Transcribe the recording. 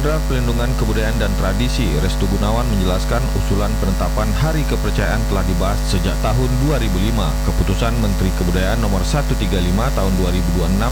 Jenderal Pelindungan Kebudayaan dan Tradisi Restu Gunawan menjelaskan usulan penetapan Hari Kepercayaan telah dibahas sejak tahun 2005. Keputusan Menteri Kebudayaan nomor 135 tahun 2026